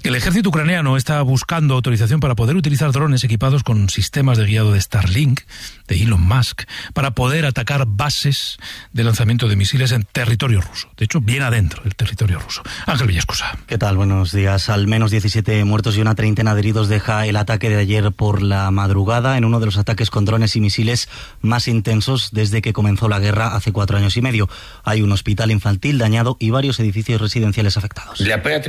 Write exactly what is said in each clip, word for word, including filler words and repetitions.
El ejército ucraniano está buscando autorización para poder utilizar drones equipados con sistemas de guiado de Starlink, de Elon Musk, para poder atacar bases de lanzamiento de misiles en territorio ruso. De hecho, bien adentro del territorio ruso. Ángel Villescusa. ¿Qué tal? Buenos días. Al menos diecisiete muertos y una treintena de heridos deja el ataque de ayer por la madrugada en uno de los ataques con drones y misiles más intensos desde que comenzó la guerra hace cuatro años y medio. Hay un hospital infantil dañado y varios edificios residenciales afectados.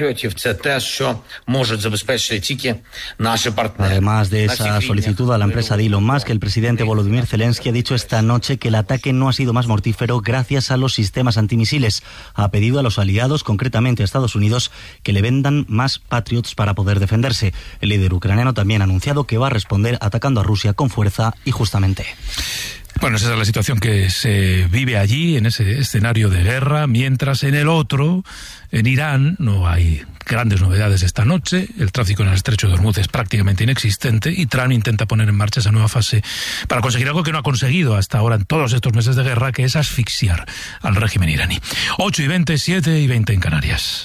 Además de esa solicitud a la empresa de Elon Musk, el presidente Volodymyr Zelensky ha dicho esta noche que el ataque no ha sido más mortífero gracias a los sistemas antimisiles. Ha pedido a los aliados, concretamente a Estados Unidos, que le vendan más Patriots para poder defenderse. El líder ucraniano también ha anunciado que va a responder atacando a Rusia con fuerza y justamente. Bueno, esa es la situación que se vive allí, en ese escenario de guerra, mientras en el otro, en Irán, no hay grandes novedades esta noche. El tráfico en el estrecho de Hormuz es prácticamente inexistente y Trump intenta poner en marcha esa nueva fase para conseguir algo que no ha conseguido hasta ahora en todos estos meses de guerra, que es asfixiar al régimen iraní. ocho y veinte, siete y veinte en Canarias.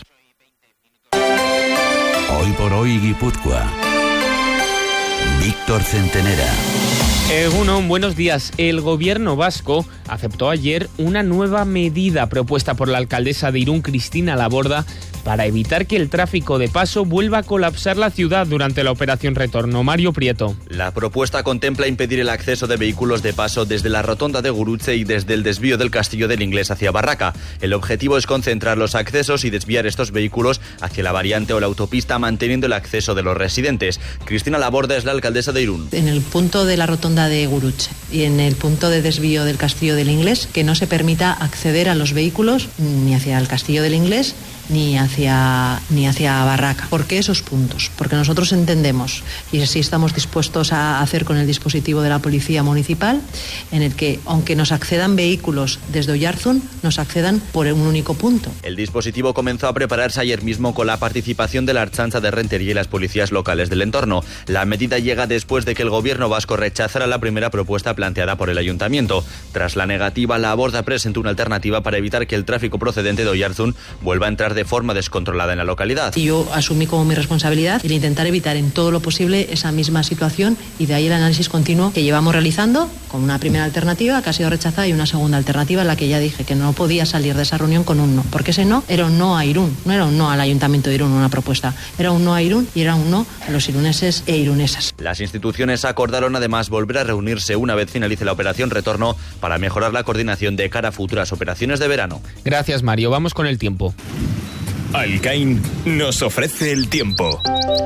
Hoy por hoy, Guipúzcoa. Víctor Centenera. Egunon, buenos días. El gobierno vasco aceptó ayer una nueva medida propuesta por la alcaldesa de Irún, Cristina Laborda, para evitar que el tráfico de paso vuelva a colapsar la ciudad durante la operación Retorno. Mario Prieto. La propuesta contempla impedir el acceso de vehículos de paso desde la rotonda de Gurutze y desde el desvío del Castillo del Inglés hacia Barraca. El objetivo es concentrar los accesos y desviar estos vehículos hacia la variante o la autopista, manteniendo el acceso de los residentes. Cristina Laborda es la alcaldesa de Irún. En el punto de la rotonda de Gurutze y en el punto de desvío del Castillo del Inglés, que no se permita acceder a los vehículos ni hacia el Castillo del Inglés ni hacia, ni hacia Barraca. ¿Por qué esos puntos? Porque nosotros entendemos, y así estamos dispuestos a hacer con el dispositivo de la Policía Municipal, en el que, aunque nos accedan vehículos desde Oyarzun, nos accedan por un único punto. El dispositivo comenzó a prepararse ayer mismo con la participación de la Ertzaintza de Rentería y las policías locales del entorno. La medida llega después de que el gobierno vasco rechazara la primera propuesta planteada por el ayuntamiento. Tras la negativa, Laborda presentó una alternativa para evitar que el tráfico procedente de Oyarzun vuelva a entrar de forma descontrolada en la localidad. Y yo asumí como mi responsabilidad el intentar evitar en todo lo posible esa misma situación, y de ahí el análisis continuo que llevamos realizando con una primera alternativa que ha sido rechazada y una segunda alternativa en la que ya dije que no podía salir de esa reunión con un no, porque ese no era un no a Irún, no era un no al Ayuntamiento de Irún, una propuesta, era un no a Irún y era un no a los iruneses e irunesas. Las instituciones acordaron además volver a reunirse una vez finalice la operación Retorno para mejorar la coordinación de cara a futuras operaciones de verano. Gracias, Mario. Vamos con el tiempo. Alcain nos ofrece el tiempo.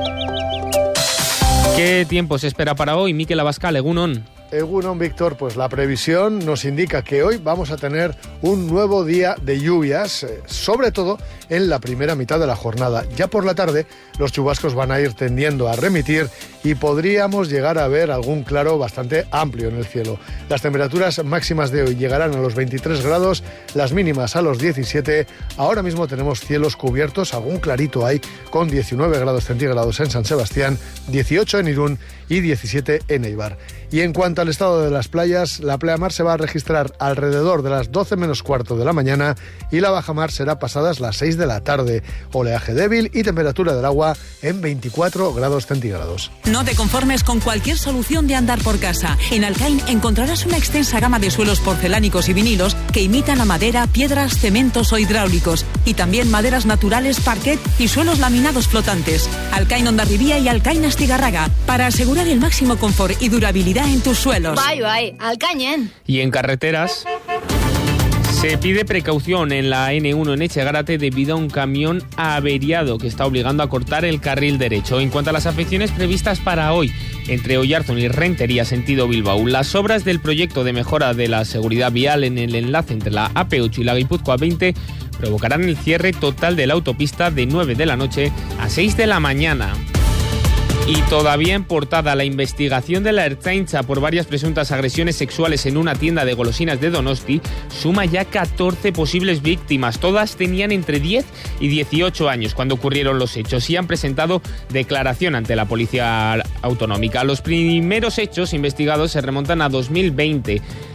¿Qué tiempo se espera para hoy? Mikel Abascal, egunon. Egunon, Víctor, pues la previsión nos indica que hoy vamos a tener un nuevo día de lluvias, eh, sobre todo en la primera mitad de la jornada. Ya por la tarde los chubascos van a ir tendiendo a remitir y podríamos llegar a ver algún claro bastante amplio en el cielo. Las temperaturas máximas de hoy llegarán a los veintitrés grados, las mínimas a los diecisiete. Ahora mismo tenemos cielos cubiertos, algún clarito hay, con diecinueve grados centígrados en San Sebastián, dieciocho en Irún y diecisiete en Eibar. Y en cuanto al estado de las playas, la pleamar se va a registrar alrededor de las doce menos cuarto de la mañana y la bajamar será pasadas las seis de la tarde. Oleaje débil y temperatura del agua en veinticuatro grados centígrados. No te conformes con cualquier solución de andar por casa. En Alcain encontrarás una extensa gama de suelos porcelánicos y vinilos que imitan a madera, piedras, cementos o hidráulicos. Y también maderas naturales, parquet y suelos laminados flotantes. Alcain Hondarribía y Alcain Astigarraga, para asegurar el máximo confort y durabilidad en tus suelos. Bai, bai, Alcainen. Y en carreteras se pide precaución en la ene uno en Etxegarate debido a un camión averiado que está obligando a cortar el carril derecho. En cuanto a las afecciones previstas para hoy, entre Oyarzun y Rentería sentido Bilbao, las obras del proyecto de mejora de la seguridad vial en el enlace entre la A P ocho y la Guipúzcoa veinte provocarán el cierre total de la autopista de nueve de la noche a seis de la mañana. Y todavía en portada, la investigación de la Ertzaintza por varias presuntas agresiones sexuales en una tienda de golosinas de Donosti suma ya catorce posibles víctimas. Todas tenían entre diez y dieciocho años cuando ocurrieron los hechos y han presentado declaración ante la Policía Autonómica. Los primeros hechos investigados se remontan a dos mil veinte.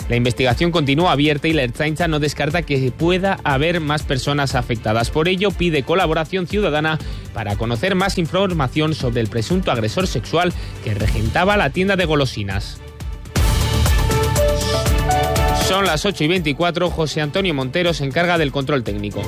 La investigación continúa abierta y la Ertzaintza no descarta que pueda haber más personas afectadas. Por ello, pide colaboración ciudadana para conocer más información sobre el presunto agresor sexual que regentaba la tienda de golosinas. Son las ocho y veinticuatro, José Antonio Montero se encarga del control técnico.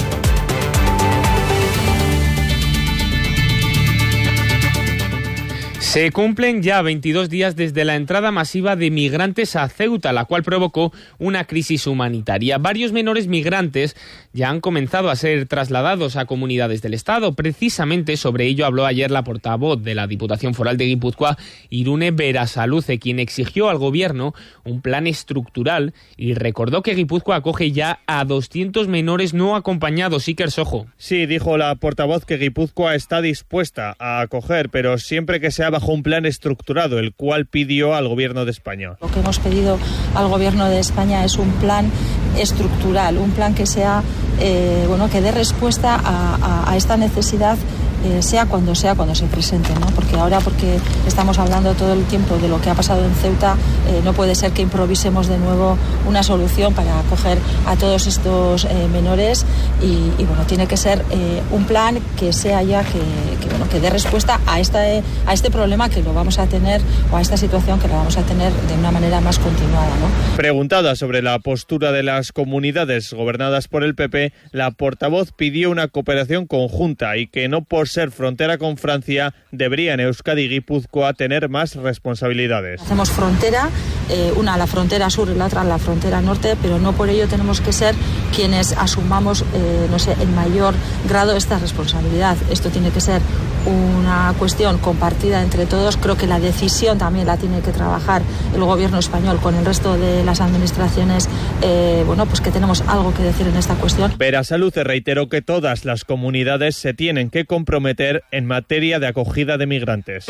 Se cumplen ya veintidós días desde la entrada masiva de migrantes a Ceuta, la cual provocó una crisis humanitaria. Varios menores migrantes ya han comenzado a ser trasladados a comunidades del Estado. Precisamente sobre ello habló ayer la portavoz de la Diputación Foral de Guipúzcoa, Irune Berasaluce, quien exigió al Gobierno un plan estructural y recordó que Guipúzcoa acoge ya a doscientos menores no acompañados. Iker Sojo. Sí, dijo la portavoz que Guipúzcoa está dispuesta a acoger, pero siempre que sea bajo un plan estructurado, el cual pidió al Gobierno de España. Lo que hemos pedido al Gobierno de España es un plan estructural, un plan que sea, eh, bueno, que dé respuesta a, a, a esta necesidad, eh, sea cuando sea cuando se presente, ¿no? Porque ahora, porque estamos hablando todo el tiempo de lo que ha pasado en Ceuta, eh, no puede ser que improvisemos de nuevo una solución para acoger a todos estos eh, menores y, y bueno, tiene que ser eh, un plan que sea ya que, que bueno, que dé respuesta a esta a este problema que lo vamos a tener, o a esta situación que la vamos a tener de una manera más continuada, ¿no? Preguntada sobre la postura de las comunidades gobernadas por el P P, la portavoz pidió una cooperación conjunta y que no por ser frontera con Francia deberían Euskadi y Guipúzcoa tener más responsabilidades. Hacemos frontera, eh, una a la frontera sur y la otra a la frontera norte, pero no por ello tenemos que ser quienes asumamos, eh, no sé, en mayor grado esta responsabilidad. Esto tiene que ser una cuestión compartida entre todos. Creo que la decisión también la tiene que trabajar el Gobierno español con el resto de las administraciones, eh, bueno, pues que tenemos algo que decir en esta cuestión. Berasaluce reiteró que todas las comunidades se tienen que comprometer en materia de acogida de migrantes.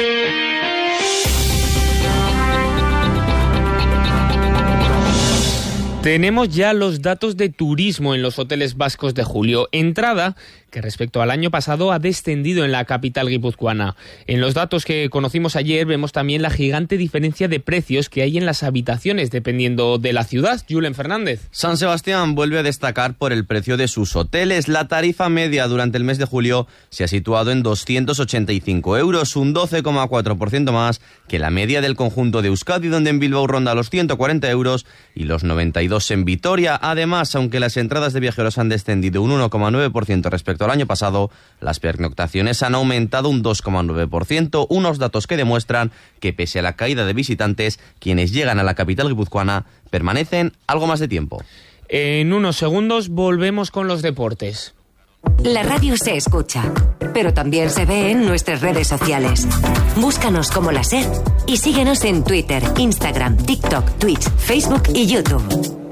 Tenemos ya los datos de turismo en los hoteles vascos de julio. Entrada que respecto al año pasado ha descendido en la capital guipuzcoana. En los datos que conocimos ayer vemos también la gigante diferencia de precios que hay en las habitaciones dependiendo de la ciudad. Julen Fernández. San Sebastián vuelve a destacar por el precio de sus hoteles. La tarifa media durante el mes de julio se ha situado en doscientos ochenta y cinco euros, un doce coma cuatro por ciento más que la media del conjunto de Euskadi, donde en Bilbao ronda los ciento cuarenta euros y los noventa y dos en Vitoria. Además, aunque las entradas de viajeros han descendido un uno coma nueve por ciento respecto al año pasado, las pernoctaciones han aumentado un dos coma nueve por ciento, unos datos que demuestran que pese a la caída de visitantes, quienes llegan a la capital guipuzcoana permanecen algo más de tiempo. En unos segundos volvemos con los deportes. La radio se escucha, pero también se ve en nuestras redes sociales. Búscanos como La SER y síguenos en Twitter, Instagram, TikTok, Twitch, Facebook y YouTube.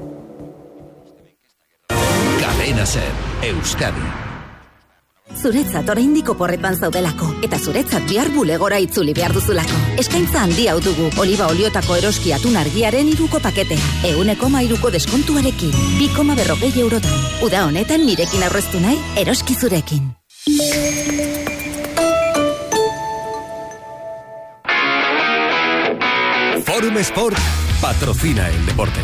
Cadena SER, Euskadi. Zuretzat oraindik oporretan zaudelako, eta zuretzat bihar bulegora itzuli behar duzulako. Eskaintza handia dugu, oliba oliotako eroski atun argiaren iruko paketea. Euneko mairuko deskontuarekin, bi koma berrogei eurotan. Uda honetan nirekin aurreztu nahi, eroski zurekin. Forum Sport patrocina el deporte.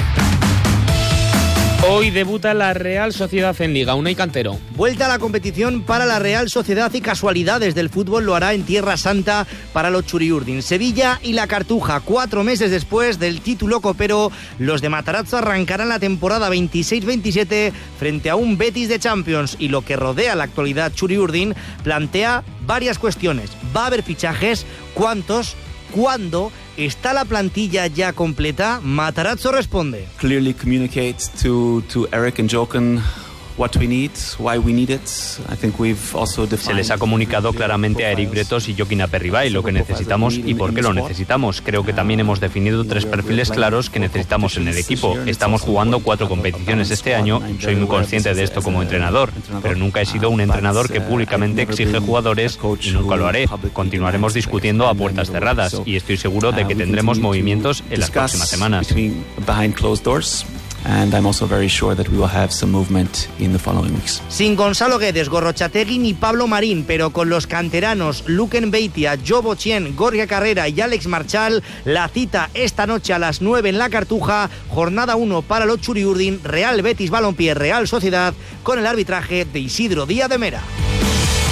Hoy debuta la Real Sociedad en Liga, Unai Cantero. Vuelta a la competición para la Real Sociedad y casualidades del fútbol lo hará en Tierra Santa para los Churiurdin. Sevilla y la Cartuja, cuatro meses después del título copero, los de Matarazzo arrancarán la temporada veintiséis veintisiete frente a un Betis de Champions, y lo que rodea la actualidad Churiurdin plantea varias cuestiones. ¿Va a haber fichajes? ¿Cuántos? ¿Cuándo? ¿Está la plantilla ya completa? Matarazzo responde. Clearly communicate to, to Eric and Jochen what we need, why we need it. I think we've also defined... Se les ha comunicado claramente a Eric Bretos y Joaquín Aperribay lo que necesitamos y por qué lo necesitamos. Creo que también hemos definido tres perfiles claros que necesitamos en el equipo. Estamos jugando cuatro competiciones este año, soy muy consciente de esto como entrenador, pero nunca he sido un entrenador que públicamente exige jugadores y nunca lo haré. Continuaremos discutiendo a puertas cerradas y estoy seguro de que tendremos movimientos en las próximas semanas. and I'm also very sure that we will have some movement in the following weeks. Sin Gonzalo Guedes, Gorrochategui ni Pablo Marín, pero con los canteranos Luquen Beitia, Jo Bochien, Gorka Carrera y Alex Marchal, la cita esta noche a las nueve en la Cartuja, jornada uno para los Txuri-Urdin, Real Betis Balompié, Real Sociedad, con el arbitraje de Isidro Díaz de Mera.